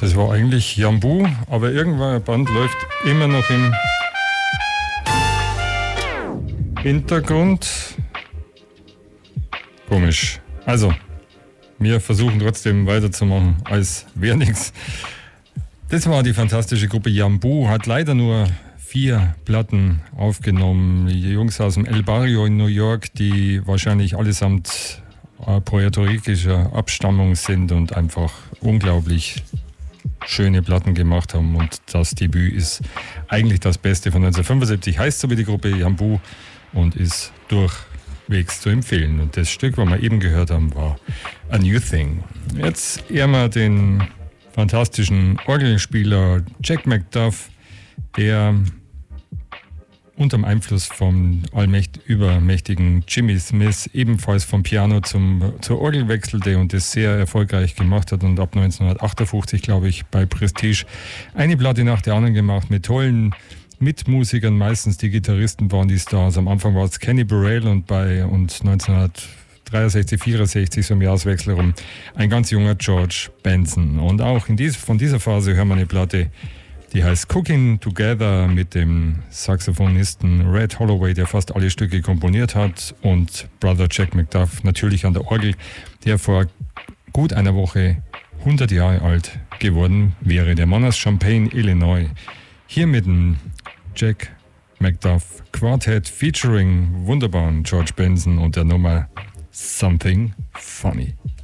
Das war eigentlich Jambu, aber irgendwann ein Band läuft immer noch im Hintergrund. Komisch. Also, wir versuchen trotzdem weiterzumachen, als wäre nichts. Das war die fantastische Gruppe Jambu, hat leider nur 4 Platten aufgenommen. Die Jungs aus dem El Barrio in New York, die wahrscheinlich allesamt puerto-ricischer Abstammung sind und einfach unglaublich schöne Platten gemacht haben. Und das Debüt ist eigentlich das Beste von 1975, heißt so wie die Gruppe Jambu und ist durchwegs zu empfehlen. Und das Stück, was wir eben gehört haben, war A New Thing. Jetzt ehren wir den fantastischen Orgelspieler Jack McDuff, der unter dem Einfluss vom übermächtigen Jimmy Smith ebenfalls vom Piano zur Orgel wechselte und das sehr erfolgreich gemacht hat und ab 1958, glaube ich, bei Prestige eine Platte nach der anderen gemacht mit tollen Mitmusikern, meistens die Gitarristen waren die Stars. Am Anfang war es Kenny Burrell und 1963, 64, so im Jahreswechsel rum, ein ganz junger George Benson. Und auch von dieser Phase hören wir eine Platte, die heißt Cooking Together mit dem Saxophonisten Red Holloway, der fast alle Stücke komponiert hat, und Brother Jack McDuff natürlich an der Orgel, der vor gut einer Woche 100 Jahre alt geworden wäre. Der Mann aus Champaign, Illinois. Hier mit dem Jack McDuff Quartet featuring wunderbaren George Benson und der Nummer Something Funny.